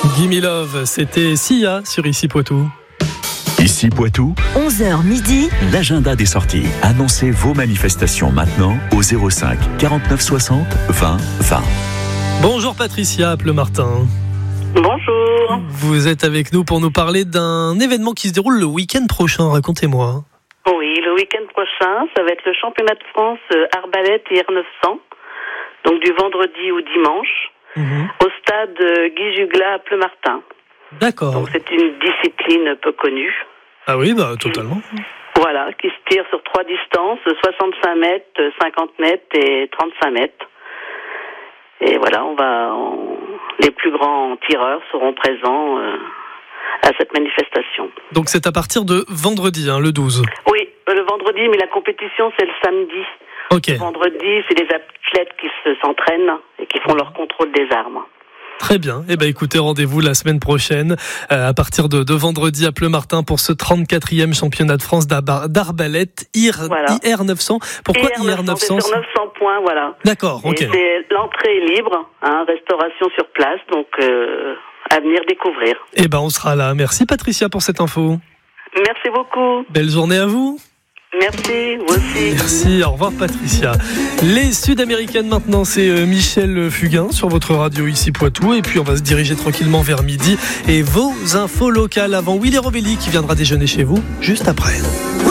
Gimme Love, c'était Sia sur Ici Poitou. Ici Poitou, 11h midi, l'agenda des sorties. Annoncez vos manifestations maintenant au 05 49 60 20 20. Bonjour Patricia Pleumartin. Bonjour. Vous êtes avec nous pour nous parler d'un événement qui se déroule le week-end prochain, racontez-moi. Oui, le week-end prochain, ça va être le championnat de France arbalète et R900, donc du vendredi au dimanche, au stade Guy Jugla à Pleumartin. D'accord. Donc c'est une discipline peu connue. Ah oui, totalement. Voilà, qui se tire sur 3 distances, 65 mètres, 50 mètres et 35 mètres. Et voilà, les plus grands tireurs seront présents à cette manifestation. Donc c'est à partir de vendredi, le 12. Oui, le vendredi, mais la compétition c'est le samedi. Ok. Le vendredi, c'est des athlètes qui s'entraînent et qui font leur contrôle des armes. Très bien. Écoutez, rendez-vous la semaine prochaine à partir de vendredi à Pleumartin pour ce 34e championnat de France d'arbalète IR 900. Pourquoi IR 900 C'est sur 900 points, voilà. D'accord, ok. Et l'entrée est libre, restauration sur place, donc à venir découvrir. On sera là. Merci Patricia pour cette info. Merci beaucoup. Belle journée à vous. Merci, vous aussi. Merci, au revoir Patricia. Les Sud-Américaines maintenant, c'est Michel Fugain sur votre radio Ici Poitou. Et puis on va se diriger tranquillement vers midi. Et vos infos locales avant Willy Robelli qui viendra déjeuner chez vous juste après.